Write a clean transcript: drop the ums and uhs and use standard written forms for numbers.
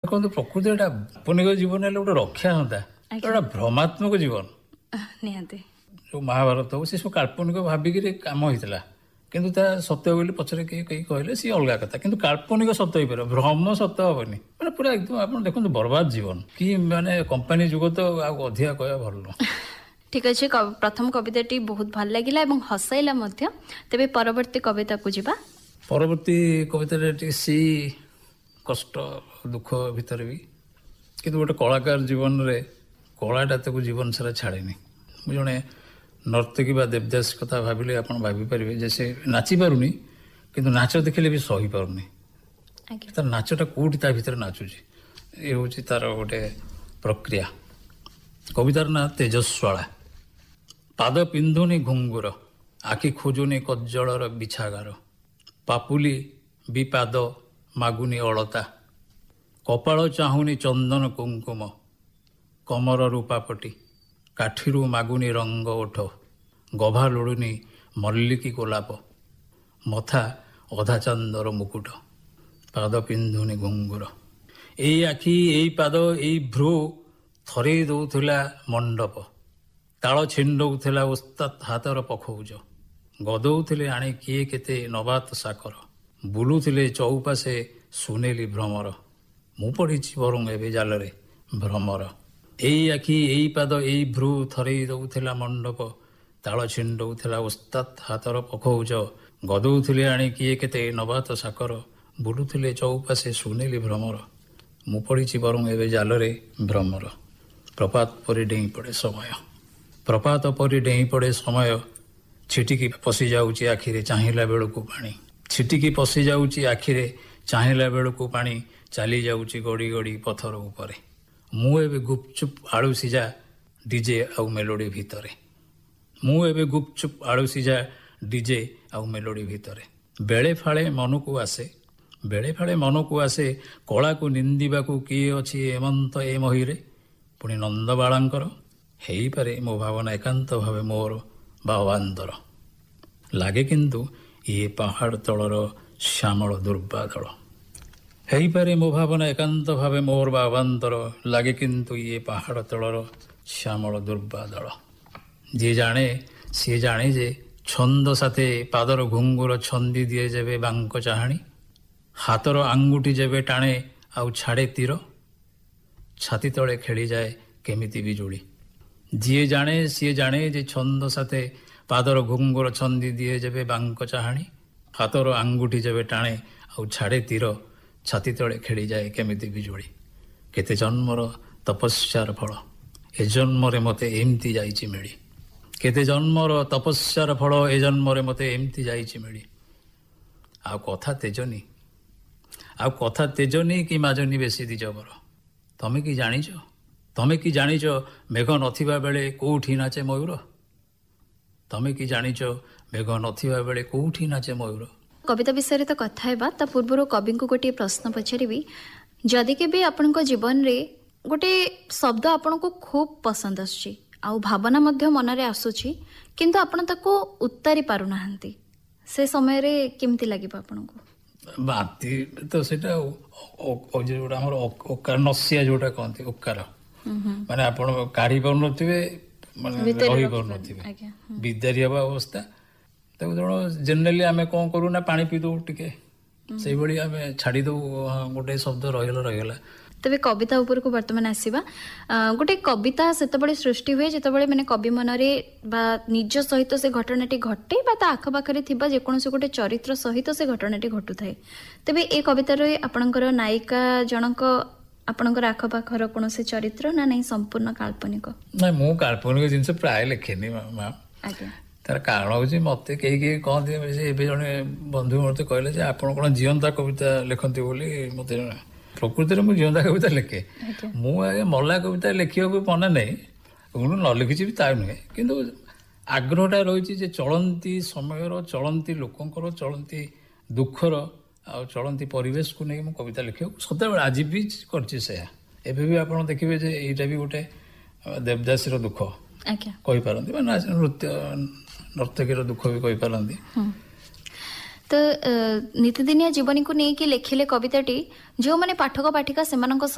କୁହନ୍ତୁ ପ୍ରକୃତି ଏଟା କାଳ୍ପନିକ ଜୀବନ ହେଲେ ଗୋଟେ ରକ୍ଷା ହୁଅନ୍ତା, ଏଟା ଭ୍ରମାତ୍ମକ ଜୀବନ। ନିହାତି ଯୋଉ ମହାଭାରତ ହଉ ସେ ସବୁ କାଳ୍ପନିକ ଭାବିକିରି କାମ ହେଇଥିଲା, କିନ୍ତୁ ତା ସତ୍ୟ ବୋଲି ପଛରେ କେହି କହିଲେ ସିଏ ଅଲଗା କଥା, କିନ୍ତୁ କାଳ୍ପନିକ ସତ୍ୟ ହେଇପାରିବ, ଭ୍ରମ ସତ୍ୟ ହବନି। ମାନେ ପୁରା ଏକଦମ ଆପଣ ଦେଖନ୍ତୁ ବର୍ବାଦ ଜୀବନ କି ମାନେ କମ୍ପାନୀ ଯୁଗ ତ ଆଉ ଅଧିକା କହିବା ଭଲ ନୁହଁ। ଠିକ ଅଛି, ପ୍ରଥମ କବିତାଟି ବହୁତ ଭଲ ଲାଗିଲା ଏବଂ ହସାଇଲା ମଧ୍ୟ। ତେବେ ପରବର୍ତ୍ତୀ କବିତାକୁ ଯିବା। ପରବର୍ତ୍ତୀ କବିତାରେ ଟିକେ ସେଇ କଷ୍ଟ ଦୁଃଖ ଭିତରେ ବି କିନ୍ତୁ ଗୋଟେ କଳାକାର ଜୀବନରେ କଳାଟା ତାକୁ ଜୀବନ ସାରା ଛାଡ଼େନି। ମୁଁ ଜଣେ ନର୍ତ୍ତକୀ ବା ଦେବଦାସ କଥା ଭାବିଲେ ଆପଣ ଭାବିପାରିବେ ଯେ ସେ ନାଚିପାରୁନି କିନ୍ତୁ ନାଚ ଦେଖିଲେ ବି ସହିପାରୁନି। ତାର ନାଚଟା କୋଉଠି ତା ଭିତରେ ନାଚୁଛି, ଏ ହେଉଛି ତାର ଗୋଟେ ପ୍ରକ୍ରିୟା। କବିତାର ନାଁ ତେଜସ୍ୱାଳା। ପାଦ ପିନ୍ଧୁନି ଘୁଙ୍ଗୁର, ଆଖି ଖୋଜୁନି କଜ୍ଜଳର ବିଛାଗାର, ପାପୁଲି ବି ପାଦ ମାଗୁନି ଅଳତା, କପାଳ ଚାହୁଁନି ଚନ୍ଦନ କୁଙ୍କୁମ, କମର ରୂପାପଟି କାଠିରୁ ମାଗୁନି ରଙ୍ଗ ଓଠ, ଗଭା ଲୋଡୁନି ମଲ୍ଲିକି ଗୋଲାପ, ମଥା ଅଧା ଚାନ୍ଦର ମୁକୁଟ, ପାଦ ପିନ୍ଧୁନି ଘୁଙ୍ଗୁର। ଏଇ ଆଖି ଏଇ ପାଦ ଏଇ ଭ୍ରୁ ଥରେଇ ଦଉଥିଲା ମଣ୍ଡପ, ତାଳ ଛିଣ୍ଡଉଥିଲା ଓସ୍ତାତ ହାତର ପଖଉଜ, ଗଦଉଥିଲେ ଆଣି କିଏ କେତେ ନବାତ ସାକର, ବୁଲୁଥିଲେ ଚଉପାଶେ ସୁନେଲି ଭ୍ରମର, ମୁଁ ପଡ଼ିଛି ବରଂ ଏବେ ଜାଲରେ ଭ୍ରମର। ଏଇ ଆଖି ଏଇ ପାଦ ଏଇ ଭ୍ରୁ ଥରେଇ ଦଉଥିଲା ମଣ୍ଡପ, ତାଳ ଛିଣ୍ଡଉଥିଲା ଓସ୍ତାତ ହାତର ପଖଉଜ, ଗଦଉଥିଲେ ଆଣି କିଏ କେତେ ନବାତ ସାକର, ବୁଲୁଥିଲେ ଚଉପାଶେ ସୁନେଲି ଭ୍ରମର, ମୁଁ ପଡ଼ିଛି ବରଂ ଏବେ ଜାଲରେ ଭ୍ରମର। ପ୍ରପାତ ପରି ଡେଇଁ ପଡ଼େ ସମୟ, ପ୍ରପାତ ପରି ଡେଇଁ ପଡ଼େ ସମୟ, ଛିଟିକି ପଶିଯାଉଛି ଆଖିରେ ଚାହିଁଲା ବେଳକୁ ପାଣି, ଛିଟିକି ପଶିଯାଉଛି ଆଖିରେ ଚାହିଁଲା ବେଳକୁ ପାଣି, ଚାଲି ଯାଉଛି ଗଡ଼ି ଗଡ଼ି ପଥର ଉପରେ, ମୁଁ ଏବେ ଗୁପଚୁପ ଆଳୁ ସିଝା ଡିଜେ ଆଉ ମେଲୋଡି ଭିତରେ, ମୁଁ ଏବେ ଗୁପଚୁପ ଆଳୁ ସିଝା ଡିଜେ ଆଉ ମେଲୋଡି ଭିତରେ। ବେଳେ ଫାଳେ ମନକୁ ଆସେ, ବେଳେ ଫାଳେ ମନକୁ ଆସେ, କଳାକୁ ନିନ୍ଦିବାକୁ କିଏ ଅଛି ଏମନ୍ତ ଏ ମହିରେ, ପୁଣି ନନ୍ଦବାଳାଙ୍କର ହେଇପାରେ ମୋ ଭାବନା ଏକାନ୍ତ ଭାବେ ମୋର ବା ଅବାନ୍ତର, ଲାଗେ କିନ୍ତୁ ଇଏ ପାହାଡ଼ ତଳର ଶ୍ୟାମଳ ଦୁର୍ବାଦଳ, ହେଇପାରେ ମୋ ଭାବନା ଏକାନ୍ତ ଭାବେ ମୋର ବା ଅବାନ୍ତର, ଲାଗେ କିନ୍ତୁ ଇଏ ପାହାଡ଼ ତଳର ଶ୍ୟାମଳ ଦୁର୍ବାଦଳ। ଯିଏ ଜାଣେ ସିଏ ଜାଣେ ଯେ ଛନ୍ଦ ସାଥେ ପାଦର ଘୁଙ୍ଗୁର ଛନ୍ଦି ଦିଏ ଯେବେ ବାଙ୍କ ଚାହାଣି, ହାତର ଆଙ୍ଗୁଠି ଯେବେ ଟାଣେ ଆଉ ଛାଡ଼େ ତୀର, ଛାତି ତଳେ ଖେଳିଯାଏ କେମିତି ବିଜୁଳି। ଯିଏ ଜାଣେ ସିଏ ଜାଣେ ଯେ ଛନ୍ଦ ସାଥେ ପାଦର ଘୁଙ୍ଗୁର ଛନ୍ଦି ଦିଏ ଯେବେ ବାଙ୍କ ଚାହାଣି, ହାତର ଆଙ୍ଗୁଠି ଯେବେ ଟାଣେ ଆଉ ଛାଡ଼େ ତୀର, ଛାତି ତଳେ ଖେଳିଯାଏ କେମିତି ବିଜୁଳି। କେତେ ଜନ୍ମର ତପସ୍ୟାର ଫଳ ଏ ଜନ୍ମରେ ମୋତେ ଏମିତି ଯାଇଛି ମିଳି, କେତେ ଜନ୍ମର ତପସ୍ୟାର ଫଳ ଏ ଜନ୍ମରେ ମୋତେ ଏମିତି ଯାଇଛି ମିଳି। ଆଉ କଥା ତେଜନି, ଆଉ କଥା ତେଜନି କି ମାଜନି ବେଶୀ ଦିଜବର, ତମେ କି ଜାଣିଛ, ତମେ କି ଜାଣିଛ ମେଘ ନଥିବା ବେଳେ କୋଉଠି ନାଚେ ମୟୂର, ତମେ କି ଜାଣିଛ ମେଘ ନଥିବା ବେଳେ କୋଉଠି ନାଚେ ମୟୂର। କବିତା ବିଷୟରେ ତ କଥା ହେବା, ତା ପୂର୍ବରୁ କବିଙ୍କୁ ଗୋଟିଏ ପ୍ରଶ୍ନ ପଚାରିବି। ଯଦି କେବେ ଆପଣଙ୍କ ଜୀବନରେ ଗୋଟେ ଶବ୍ଦ ଆପଣଙ୍କୁ ଖୁବ ପସନ୍ଦ ଆସୁଛି ଆଉ ଭାବନା ମଧ୍ୟ ମନରେ ଆସୁଛି କିନ୍ତୁ ଆପଣ ତାକୁ ଉତ୍ତାରି ପାରୁନାହାନ୍ତି, ସେ ସମୟରେ କେମିତି ଲାଗିବ ଆପଣଙ୍କୁ? ବାନ୍ତି ତ ସେଇଟା ଯୋଉଟା ଆମର ଓକାର ନସିଆ ଯୋଉଟା କହନ୍ତି ଓକାର, ମାନେ ଆପଣ କାଢି ପାରୁନଥିବେ, ମାନେ ରହିପାରୁନଥିବେ, ବିଦାରି ହେବା ଅବସ୍ଥା। ତାକୁ ଜଣ ଜେନେରାଲି ଆମେ କ'ଣ କରୁ ନା ପାଣି ପିଇ ଦଉ ଟିକେ, ସେଇଭଳି ଆମେ ଛାଡ଼ି ଦଉ, ଗୋଟେ ଶବ୍ଦ ରହିଗଲା। ତେବେ କବିତା ଉପରକୁ ବର୍ତ୍ତମାନ ଆସିବା। ଗୋଟେ କବିତା ସେତେବେଳେ ସୃଷ୍ଟି ହୁଏ ଯେତେବେଳେ ମାନେ କବି ମନରେ ବା ନିଜ ସହିତ ସେ ଘଟଣାଟି ଘଟେ ବା ତା ଆଖପାଖରେ ଥିବା ଯେକୌଣସି ଗୋଟେ ଚରିତ୍ର ସହିତ ସେ ଘଟଣାଟି ଘଟୁଥାଏ। ତେବେ ଏ କବିତାରେ ଆପଣଙ୍କର ନାୟିକା ଜଣକ ଆପଣଙ୍କର ଆଖପାଖର କୌଣସି ଚରିତ୍ର ନା ନାହିଁ ସମ୍ପୂର୍ଣ୍ଣ କାଳ୍ପନିକ? ନାଇଁ, ମୁଁ କାଳ୍ପନିକ ଜିନିଷ ପ୍ରାୟ ଲେଖେନି ମ୍ୟାମ୍। ତାର କାରଣ ହଉଛି ମତେ କେହି କହନ୍ତି, ଏବେ ଜଣେ ବନ୍ଧୁ ମତେ କହିଲେ ଯେ ଆପଣ କ'ଣ ଜିଅନ୍ତା କବିତା ଲେଖନ୍ତି ବୋଲି। ମତେ ପ୍ରକୃତିରେ ମୁଁ ଜିଅନ୍ତା କବିତା ଲେଖେ, ମୁଁ ଆଜ୍ଞା ମଲା କବିତା ଲେଖିବାକୁ ମନେ ନାହିଁ, ମୁଁ ନ ଲେଖିଛି ବି ତା ନୁହେଁ, କିନ୍ତୁ ଆଗ୍ରହଟା ରହିଛି ଯେ ଚଳନ୍ତି ସମୟର, ଚଳନ୍ତି ଲୋକଙ୍କର, ଚଳନ୍ତି ଦୁଃଖର ଆଉ ଚଳନ୍ତି ପରିବେଶକୁ ନେଇ ମୁଁ କବିତା ଲେଖିବାକୁ ସଦାବେଳେ ଆଜି ବି କରିଛି ସେୟା। ଏବେ ବି ଆପଣ ଦେଖିବେ ଯେ ଏଇଟା ବି ଗୋଟେ ଦେବଦାସୀର ଦୁଃଖ କହିପାରନ୍ତି, ବା ନର୍ତ୍ତକୀର ଦୁଃଖ ବି କହିପାରନ୍ତି। ତ ନୀତିଦିନିଆ ଜୀବନୀକୁ ନେଇକି ଲେଖିଲେ କବିତାଟି, ଯେଉଁମାନେ ପାଠକ ପାଠିକା ସେମାନଙ୍କ